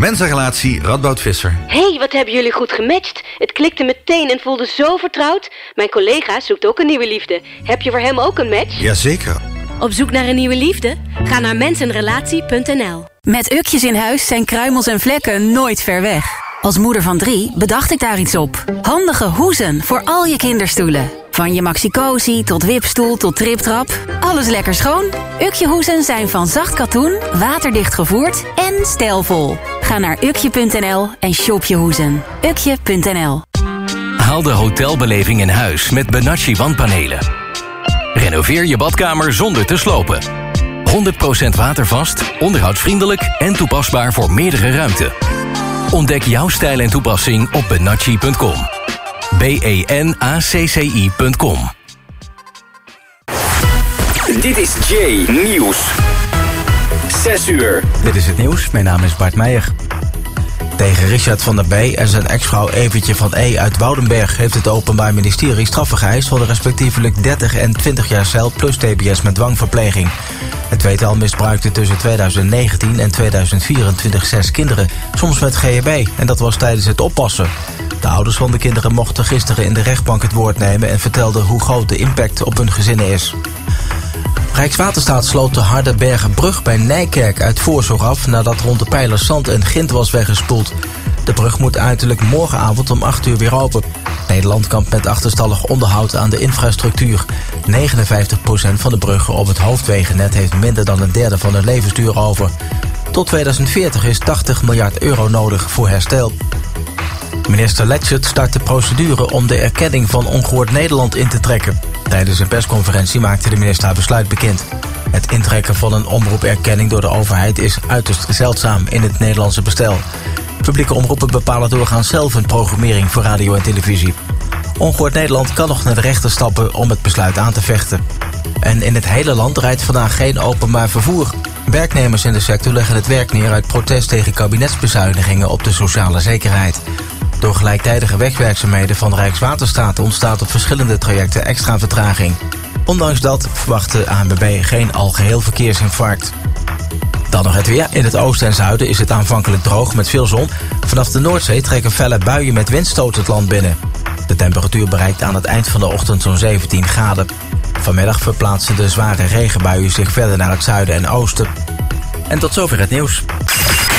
Mensenrelatie Radboud Visser. Hé, wat hebben jullie goed gematcht. Het klikte meteen en voelde zo vertrouwd. Mijn collega zoekt ook een nieuwe liefde. Heb je voor hem ook een match? Jazeker. Op zoek naar een nieuwe liefde? Ga naar mensenrelatie.nl. Met Ukjes in huis zijn kruimels en vlekken nooit ver weg. Als moeder van 3 bedacht ik daar iets op. Handige hoezen voor al je kinderstoelen. Van je Maxi-Cosi tot wipstoel tot triptrap. Alles lekker schoon. Ukje hoezen zijn van zacht katoen, waterdicht gevoerd en stijlvol. Ga naar ukje.nl en shop je hoezen. Ukje.nl. Haal de hotelbeleving in huis met Benacci wandpanelen. Renoveer je badkamer zonder te slopen. 100% watervast, onderhoudsvriendelijk en toepasbaar voor meerdere ruimten. Ontdek jouw stijl en toepassing op benacci.com. benacci.com. Dit is Jay Nieuws. 6 uur. Dit is het nieuws, mijn naam is Bart Meijer. Tegen Richard van der B. en zijn ex-vrouw Eventje van E. uit Woudenberg heeft het Openbaar Ministerie straffen geëist van respectievelijk 30 en 20 jaar cel plus TBS met dwangverpleging. Het tweetal misbruikte tussen 2019 en 2024 6 kinderen, soms met GHB, en dat was tijdens het oppassen. De ouders van de kinderen mochten gisteren in de rechtbank het woord nemen en vertelden hoe groot de impact op hun gezinnen is. Rijkswaterstaat sloot de Hardenbergerbrug bij Nijkerk uit voorzorg af nadat rond de pijlers zand en grind was weggespoeld. De brug moet uiterlijk morgenavond om 8 uur weer open. Nederland kampt met achterstallig onderhoud aan de infrastructuur. 59% van de bruggen op het hoofdwegennet heeft minder dan een derde van hun levensduur over. Tot 2040 is 80 miljard euro nodig voor herstel. Minister Letchert start de procedure om de erkenning van Ongehoord Nederland in te trekken. Tijdens een persconferentie maakte de minister haar besluit bekend. Het intrekken van een omroeperkenning door de overheid is uiterst zeldzaam in het Nederlandse bestel. Publieke omroepen bepalen doorgaans zelf een programmering voor radio en televisie. Ongehoord Nederland kan nog naar de rechter stappen om het besluit aan te vechten. En in het hele land rijdt vandaag geen openbaar vervoer. Werknemers in de sector leggen het werk neer uit protest tegen kabinetsbezuinigingen op de sociale zekerheid. Door gelijktijdige wegwerkzaamheden van Rijkswaterstaat ontstaat op verschillende trajecten extra vertraging. Ondanks dat verwacht de ANWB geen algeheel verkeersinfarct. Dan nog het weer. In het oosten en zuiden is het aanvankelijk droog met veel zon. Vanaf de Noordzee trekken felle buien met windstoot het land binnen. De temperatuur bereikt aan het eind van de ochtend zo'n 17 graden. Vanmiddag verplaatsen de zware regenbuien zich verder naar het zuiden en oosten. En tot zover het nieuws.